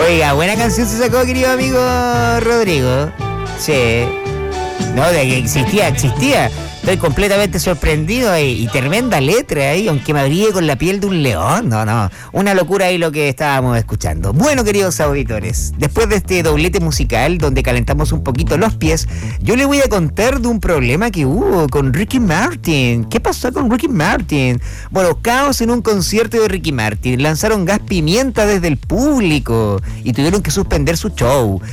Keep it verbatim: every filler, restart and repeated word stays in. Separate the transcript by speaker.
Speaker 1: Oiga, buena canción se sacó, querido amigo Rodrigo. Sí. No, de que existía, existía. Estoy completamente sorprendido y, y tremenda letra ahí, aunque me abríe con la piel de un león. No, no, una locura ahí lo que estábamos escuchando. Bueno, queridos auditores, después de este doblete musical donde calentamos un poquito los pies, yo le voy a contar de un problema que hubo con Ricky Martin. ¿Qué pasó con Ricky Martin? Bueno, caos en un concierto de Ricky Martin. Lanzaron gas pimienta desde el público y tuvieron que suspender su show.